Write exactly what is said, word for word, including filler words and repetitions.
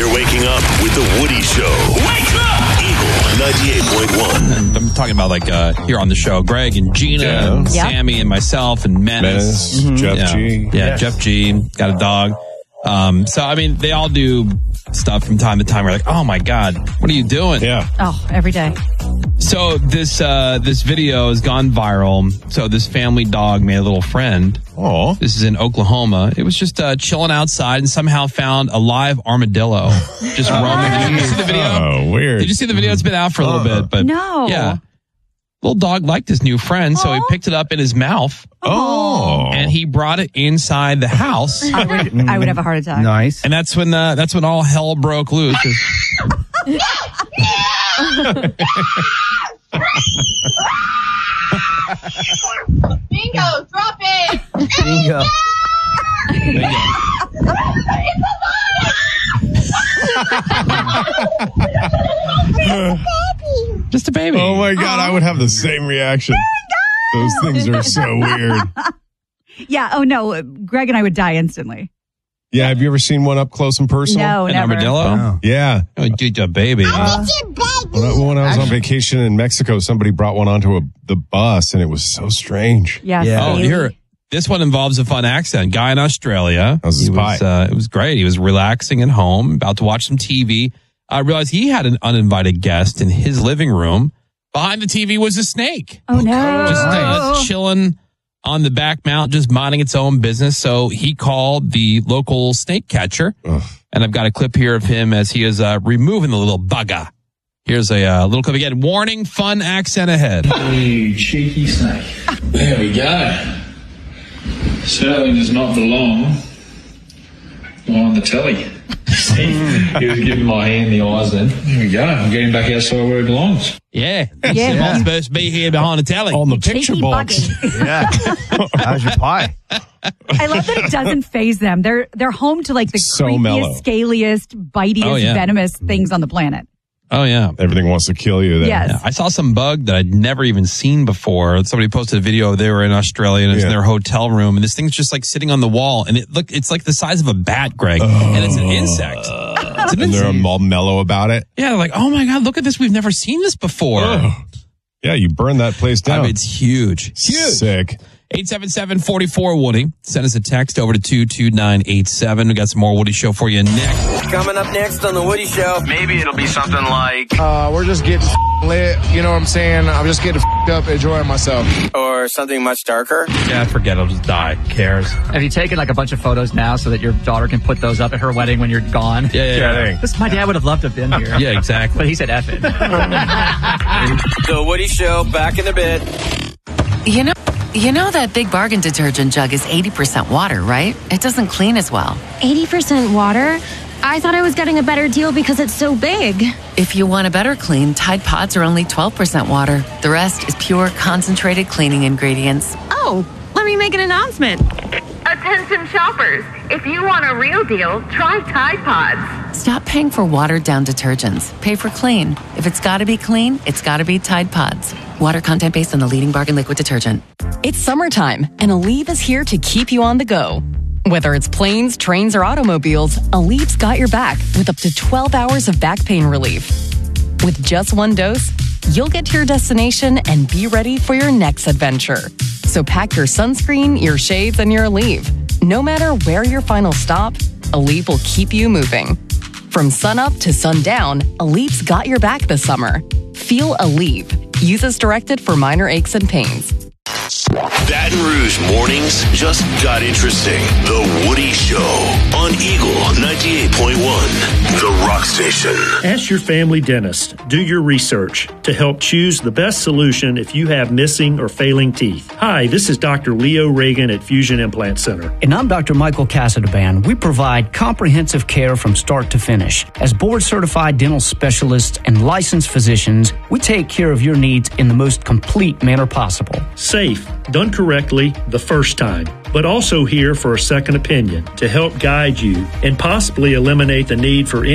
You're waking up with the Woody Show. Wake up! Eagle ninety-eight point one. And I'm talking about like uh, here on the show, Greg and Gina Yeah. and Yep. Sammy and myself and Menace. Menace, Mhm. Jeff yeah. G. Yeah, Yes. Jeff G. Got a dog. Um, so, I mean, they all do stuff from time to time. We're like, oh my God, what are you doing? Yeah. Oh, every day. So this uh, this video has gone viral. So this family dog made a little friend. Oh, this is in Oklahoma. It was just uh, chilling outside and somehow found a live armadillo just roaming. Did you see the video? Oh, weird. Did you see the video? It's been out for a little bit, but No. yeah, little dog liked his new friend, so he picked it up in his mouth. Oh, and he brought it inside the house. I would, I would have a heart attack. Nice. And that's when uh, that's when all hell broke loose. Bingo, drop it! Bingo. Just a baby. Oh my God, I would have the same reaction. Those things are so weird. Yeah. Oh, no. Greg and I would die instantly. Yeah, have you ever seen one up close and personal? No, An never. armadillo? Oh. Yeah. Oh, dude, a baby. Uh, When I, when I was on vacation in Mexico, somebody brought one onto a, the bus, and it was so strange. Yes. Yeah. Oh, Bailey. here. This one involves a fun accent. Guy in Australia. How's his He was, pie? uh, it was great. He was relaxing at home, about to watch some T V. I realized he had an uninvited guest in his living room. Behind the T V was a snake. Oh, no. Just uh, chilling on the back mount, just minding its own business. So he called the local snake catcher. Ugh. And I've got a clip here of him as he is uh, removing the little bugger. Here's a uh, little clip again. Warning, fun accent ahead. You cheeky snake. There we go. Certainly does not belong on the telly. He was giving my hand the eyes then. There we go. I'm getting back outside where it belongs. Yeah. Yeah. He's not supposed to be here behind the telly. On the picture Cheeky box. buggy. Yeah. How's your pie? I love that it doesn't phase them. They're they're home to like the So creepiest, mellow. scaliest, bitiest, Oh, yeah. venomous things on the planet. Oh, yeah. Everything wants to kill you there. Yes. Yeah, I saw some bug that I'd never even seen before. Somebody posted a video. They were in Australia and it's in Yeah. their hotel room, and this thing's just like sitting on the wall, and it look it's like the size of a bat, Greg, and it's an insect. It's an And they're insect. all mellow about it. Yeah, they're like, oh my God, look at this. We've never seen this before. Ugh. Yeah, you burn that place I down. mean, it's huge. Huge. Sick. eight seven seven, four four, Woody. Send us a text over to two two nine eight seven. We got some more Woody Show for you next. Coming up next on the Woody Show. Maybe it'll be something like, Uh, we're just getting lit. You know what I'm saying? I'm just getting up, enjoying myself. Or something much darker. Yeah, forget it. I'll just die. Who cares? Have you taken like a bunch of photos now so that your daughter can put those up at her wedding when you're gone? Yeah, yeah, yeah. This, my dad would have loved to have been here. Yeah, exactly. But he said F it. The Woody Show, back in a bit. You know, you know that Big Bargain detergent jug is eighty percent water, right? It doesn't clean as well. eighty percent water? I thought I was getting a better deal because it's so big. If you want a better clean, Tide Pods are only twelve percent water. The rest is pure, concentrated cleaning ingredients. Oh, let me make an announcement. Attention shoppers, if you want a real deal, try Tide Pods. Stop paying for watered-down detergents. Pay for clean. If it's got to be clean, it's got to be Tide Pods. Water content based on the leading bargain liquid detergent. It's summertime, and Aleve is here to keep you on the go. Whether it's planes, trains, or automobiles, Aleve's got your back with up to twelve hours of back pain relief. With just one dose, you'll get to your destination and be ready for your next adventure. So pack your sunscreen, your shades, and your Aleve. No matter where your final stop, Aleve will keep you moving. From sunup to sundown, Aleve's got your back this summer. Feel Aleve. Use as directed for minor aches and pains. Baton Rouge mornings just got interesting. The Woody Show on Eagle ninety-eight point one, the rock station. Ask your family dentist. Do your research to help choose the best solution if you have missing or failing teeth. Hi, this is Doctor Leo Reagan at Fusion Implant Center. And I'm Doctor Michael Casadban. We provide comprehensive care from start to finish. As board-certified dental specialists and licensed physicians, we take care of your needs in the most complete manner possible. Safe, done correctly the first time, but also here for a second opinion to help guide you and possibly eliminate the need for